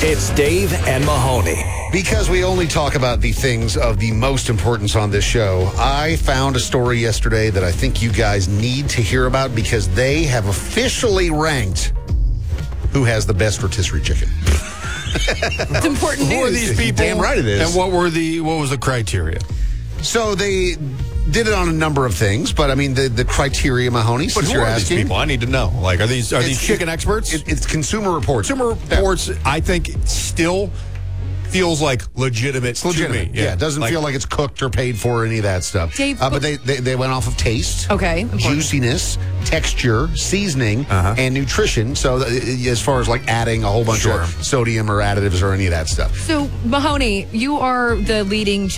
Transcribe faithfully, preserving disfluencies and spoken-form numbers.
It's Dave and Mahoney. Because we only talk about the things of the most importance on this show, I found a story yesterday that I think you guys need to hear about because they have officially ranked who has the best rotisserie chicken. It's important news. Who are these people? Damn right it is. And what were the what was the criteria? So they did it on a number of things, but I mean the, the criteria, Mahoney, But since who you're are asking. these people? I need to know. Like, are these are It's- these chicken experts? It, it's Consumer Reports. Consumer Reports, I think, still feels like legitimate. It's legitimate. To me. Yeah, it doesn't Like, feel like it's cooked or paid for or any of that stuff. Dave, uh, but they, they they went off of taste, Okay, important. juiciness, texture, seasoning, Uh-huh. and nutrition. So uh, as far as like adding a whole bunch Sure. of sodium or additives or any of that stuff. So, Mahoney, you are the leading